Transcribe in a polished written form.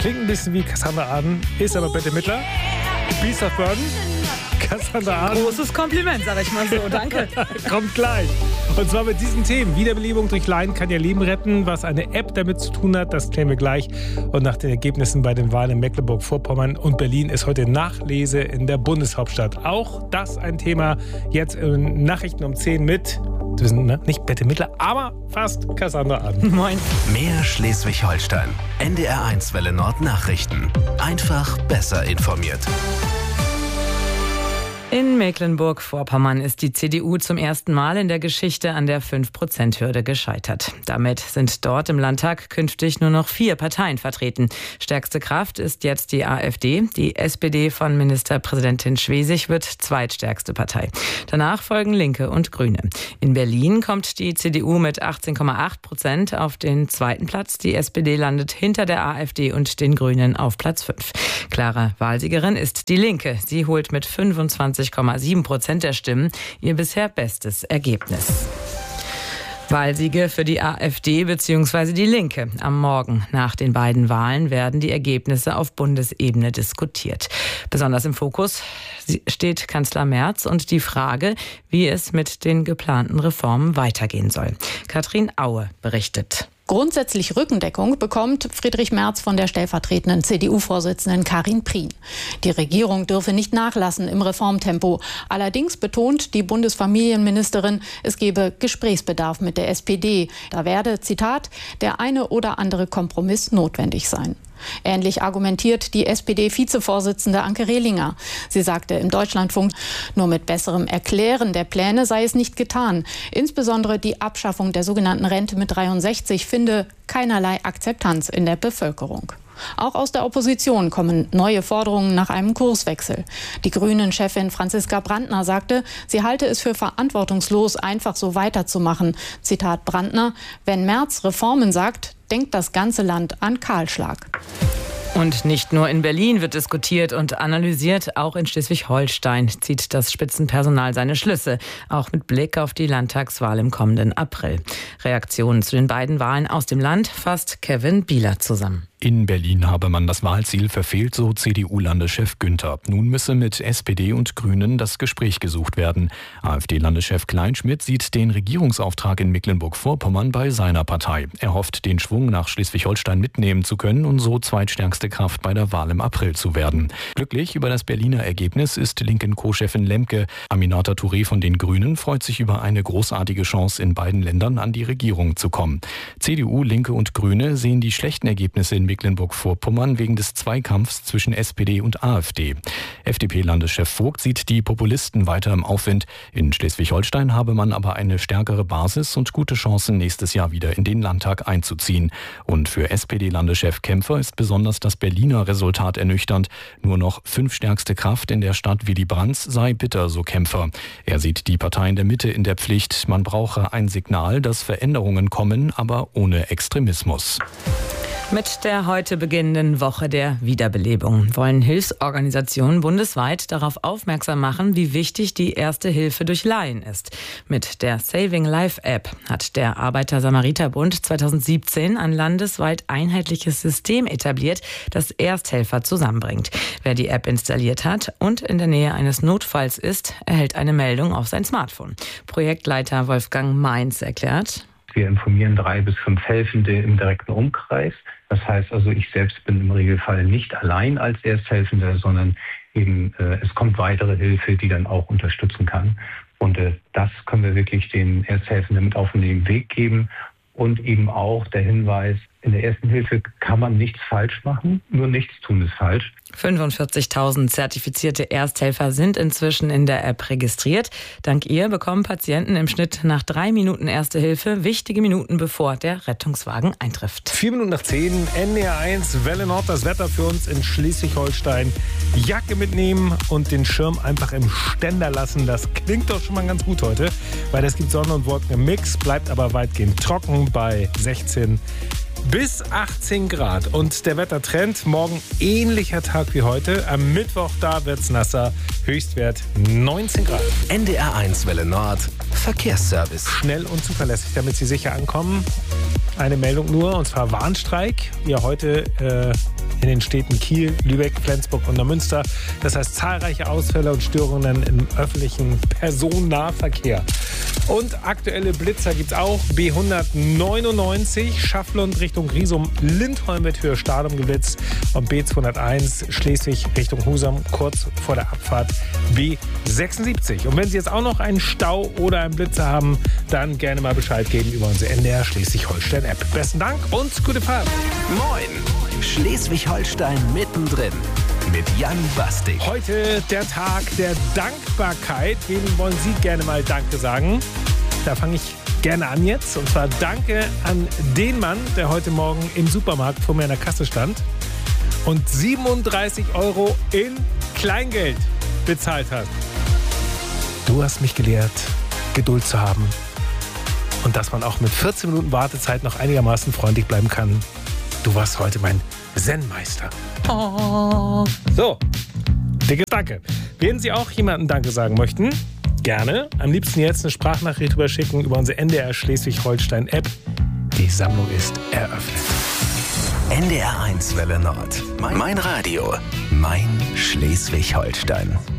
Klingt ein bisschen wie Cassandra Arden, ist aber Bette Midler. Beast of Burden. Cassandra Arden. Großes Kompliment, sag ich mal so. Danke. Kommt gleich. Und zwar mit diesen Themen. Wiederbelebung durch Laien kann ihr Leben retten. Was eine App damit zu tun hat, das klären wir gleich. Und nach den Ergebnissen bei den Wahlen in Mecklenburg-Vorpommern und Berlin ist heute Nachlese in der Bundeshauptstadt. Auch das ein Thema jetzt in Nachrichten um 10 mit, wir sind nicht Bette Midler, aber fast Cassandra Arden. Moin. Mehr Schleswig-Holstein. NDR1 Welle Nord Nachrichten. Einfach besser informiert. In Mecklenburg-Vorpommern ist die CDU zum ersten Mal in der Geschichte an der 5%-Hürde gescheitert. Damit sind dort im Landtag künftig nur noch 4 Parteien vertreten. Stärkste Kraft ist jetzt die AfD. Die SPD von Ministerpräsidentin Schwesig wird zweitstärkste Partei. Danach folgen Linke und Grüne. In Berlin kommt die CDU mit 18,8% auf den zweiten Platz. Die SPD landet hinter der AfD und den Grünen auf Platz 5. Klare Wahlsiegerin ist die Linke. Sie holt mit 25,7% der Stimmen ihr bisher bestes Ergebnis. Wahlsiege für die AfD bzw. die Linke. Am Morgen nach den beiden Wahlen werden die Ergebnisse auf Bundesebene diskutiert. Besonders im Fokus steht Kanzler Merz und die Frage, wie es mit den geplanten Reformen weitergehen soll. Katrin Aue berichtet. Grundsätzlich Rückendeckung bekommt Friedrich Merz von der stellvertretenden CDU-Vorsitzenden Karin Prien. Die Regierung dürfe nicht nachlassen im Reformtempo. Allerdings betont die Bundesfamilienministerin, es gebe Gesprächsbedarf mit der SPD. Da werde, Zitat, der eine oder andere Kompromiss notwendig sein. Ähnlich argumentiert die SPD-Vizevorsitzende Anke Rehlinger. Sie sagte im Deutschlandfunk, nur mit besserem Erklären der Pläne sei es nicht getan. Insbesondere die Abschaffung der sogenannten Rente mit 63 finde keinerlei Akzeptanz in der Bevölkerung. Auch aus der Opposition kommen neue Forderungen nach einem Kurswechsel. Die Grünen-Chefin Franziska Brandner sagte, sie halte es für verantwortungslos, einfach so weiterzumachen. Zitat Brandner: Wenn Merz Reformen sagt, denkt das ganze Land an Kahlschlag. Und nicht nur in Berlin wird diskutiert und analysiert, auch in Schleswig-Holstein zieht das Spitzenpersonal seine Schlüsse, auch mit Blick auf die Landtagswahl im kommenden April. Reaktionen zu den beiden Wahlen aus dem Land fasst Kevin Bieler zusammen. In Berlin habe man das Wahlziel verfehlt, so CDU-Landeschef Günther. Nun müsse mit SPD und Grünen das Gespräch gesucht werden. AfD-Landeschef Kleinschmidt sieht den Regierungsauftrag in Mecklenburg-Vorpommern bei seiner Partei. Er hofft, den Schwung nach Schleswig-Holstein mitnehmen zu können und so zweitstärkste Kraft bei der Wahl im April zu werden. Glücklich über das Berliner Ergebnis ist Linken-Co-Chefin Lemke. Aminata Touré von den Grünen freut sich über eine großartige Chance, in beiden Ländern an die Regierung zu kommen. CDU, Linke und Grüne sehen die schlechten Ergebnisse in Mecklenburg-Vorpommern wegen des Zweikampfs zwischen SPD und AfD. FDP-Landeschef Vogt sieht die Populisten weiter im Aufwind. In Schleswig-Holstein habe man aber eine stärkere Basis und gute Chancen, nächstes Jahr wieder in den Landtag einzuziehen. Und für SPD-Landeschef Kämpfer ist besonders das Berliner Resultat ernüchternd. Nur noch 5 stärkste Kraft in der Stadt Willy Brandt sei bitter, so Kämpfer. Er sieht die Parteien der Mitte in der Pflicht. Man brauche ein Signal, dass Veränderungen kommen, aber ohne Extremismus. Mit der heute beginnenden Woche der Wiederbelebung wollen Hilfsorganisationen bundesweit darauf aufmerksam machen, wie wichtig die Erste Hilfe durch Laien ist. Mit der Saving Life App hat der Arbeiter-Samariter-Bund 2017 ein landesweit einheitliches System etabliert, das Ersthelfer zusammenbringt. Wer die App installiert hat und in der Nähe eines Notfalls ist, erhält eine Meldung auf sein Smartphone. Projektleiter Wolfgang Mainz erklärt: Wir informieren 3 bis 5 Helfende im direkten Umkreis. Das heißt also, ich selbst bin im Regelfall nicht allein als Ersthelfender, sondern eben es kommt weitere Hilfe, die dann auch unterstützen kann. Und das können wir wirklich den Ersthelfenden mit auf den Weg geben. Und eben auch der Hinweis, in der Ersten Hilfe kann man nichts falsch machen, nur nichts tun ist falsch. 45.000 zertifizierte Ersthelfer sind inzwischen in der App registriert. Dank ihr bekommen Patienten im Schnitt nach 3 Minuten Erste Hilfe, wichtige Minuten bevor der Rettungswagen eintrifft. 4 Minuten nach 10, NDR1, Welle Nord, das Wetter für uns in Schleswig-Holstein. Jacke mitnehmen und den Schirm einfach im Ständer lassen. Das klingt doch schon mal ganz gut heute, weil es gibt Sonne und Wolken im Mix, bleibt aber weitgehend trocken bei 16 bis 18 Grad. Und der Wettertrend, morgen ähnlicher Tag wie heute. Am Mittwoch, da wird's nasser. Höchstwert 19 Grad. NDR1 Welle Nord, Verkehrsservice. Schnell und zuverlässig, damit Sie sicher ankommen. Eine Meldung nur, und zwar Warnstreik. Ja, heute in den Städten Kiel, Lübeck, Flensburg und Neumünster. Das heißt zahlreiche Ausfälle und Störungen im öffentlichen Personennahverkehr. Und aktuelle Blitzer gibt es auch. B199 Schafflund Richtung Griesum-Lindholm wird für Stadum geblitzt. Und B201 Schleswig Richtung Husum kurz vor der Abfahrt B76. Und wenn Sie jetzt auch noch einen Stau oder einen Blitzer haben, dann gerne mal Bescheid geben über unsere NDR Schleswig-Holstein-App. Besten Dank und gute Fahrt. Moin! Schleswig-Holstein mittendrin mit Jan Bastig. Heute der Tag der Dankbarkeit. Wem wollen Sie gerne mal Danke sagen? Da fange ich gerne an jetzt. Und zwar Danke an den Mann, der heute Morgen im Supermarkt vor mir an der Kasse stand und 37 € in Kleingeld bezahlt hat. Du hast mich gelehrt, Geduld zu haben und dass man auch mit 14 Minuten Wartezeit noch einigermaßen freundlich bleiben kann. Du warst heute mein Zen-Meister. Oh. So, dickes Danke. Wenn Sie auch jemandem Danke sagen möchten, gerne. Am liebsten jetzt eine Sprachnachricht überschicken über unsere NDR Schleswig-Holstein-App. Die Sammlung ist eröffnet. NDR 1 Welle Nord. Mein Radio. Mein Schleswig-Holstein.